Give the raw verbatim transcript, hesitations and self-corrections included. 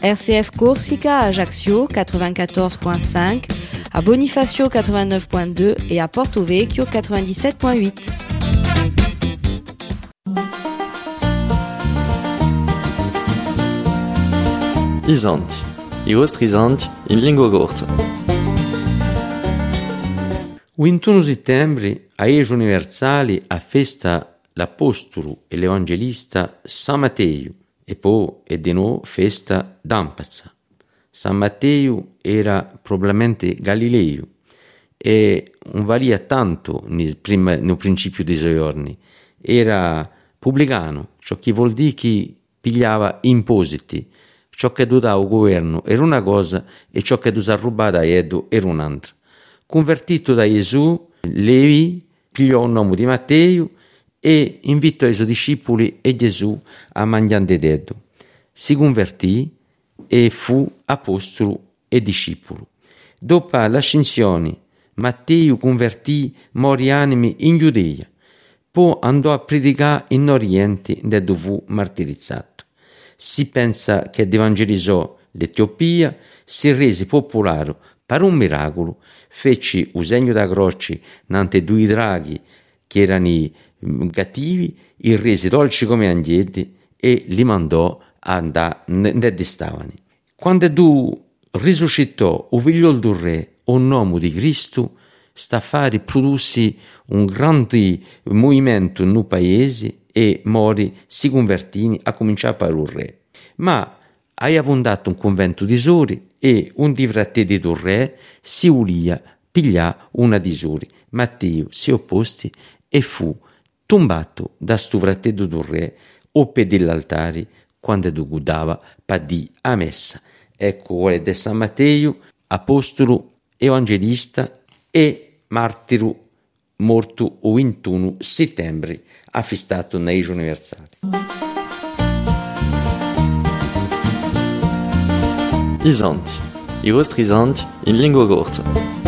R C F Corsica à Ajaccio quatre-vingt-quatorze virgule cinq, à Bonifacio quatre-vingt-neuf virgule deux et à Porto Vecchio quatre-vingt-dix-sept virgule huit. Isanti, i vostri isanti in lingua corsa. ventuno settembre, a Egio Universali, a festa l'Apostolo e l'Evangelista San Matteo, e poi è di nuovo festa d'Ampazza. San Matteo era probabilmente Galileo e non valia tanto nel, prima, nel principio dei suoi giorni. Era pubblicano, ciò che vuol dire che pigliava impositi. Ciò che dava il governo era una cosa e ciò che dava rubare da Edo era un'altra. Convertito da Gesù, Levi pigliò il nome di Matteo e invitò i suoi discepoli e Gesù a mangiare d'Edo. Si convertì e fu apostolo e discepolo. Dopo l'ascensione, Matteo convertì molti animi in Giudea, poi andò a predicare in Oriente dove fu martirizzato. Si pensa che evangelizzò l'Etiopia, si rese popolare per un miracolo, fece un segno da croce nante due draghi che erano cattivi, li rese dolci come agnelli e li mandò a andare dove stavano. Quando tu risuscitò o figlio del re o nome di Cristo, sta a fare produsse un grande movimento nel paese e mori si convertini a cominciare per il re. Ma hai fondato un convento di sori e un di fratelli del re si ulia piglià una di sori. Matteo si opposti e fu tombato da sto fratello del re o per dell'altare quando tu gudava per di a messa. Ecco qual è di San Matteo, apostolo, evangelista e martiro morto il ventuno settembre, affistato nei Egio Universali. Isanti, i vostri isanti in lingua corsa.